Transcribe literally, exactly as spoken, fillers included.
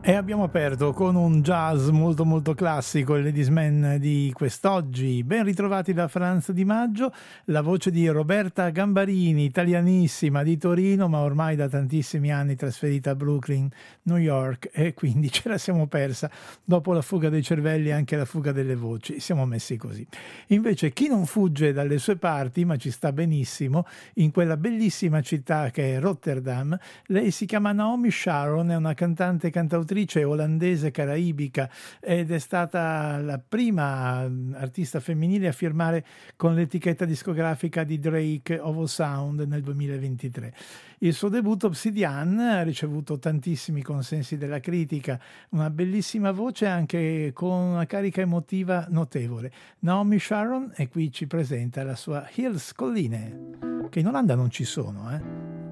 E abbiamo aperto con un jazz molto molto classico, il Ladies Man di quest'oggi. Ben ritrovati da Franz Di Maggio, la voce di Roberta Gambarini, italianissima di Torino, ma ormai da tantissimi anni trasferita a Brooklyn, New York, e quindi ce la siamo persa. Dopo la fuga dei cervelli anche la fuga delle voci, siamo messi così. Invece chi non fugge dalle sue parti, ma ci sta benissimo, in quella bellissima città che è Rotterdam, lei si chiama Naomi Sharon, è una cantante e cantautrice olandese caraibica ed è stata la prima artista femminile a firmare con l'etichetta discografica di Drake Ovo Sound nel duemilaventitré. Il suo debutto Obsidian ha ricevuto tantissimi consensi della critica, una bellissima voce anche con una carica emotiva notevole. Naomi Sharon e qui ci presenta la sua Hills Colline, che in Olanda non ci sono, eh?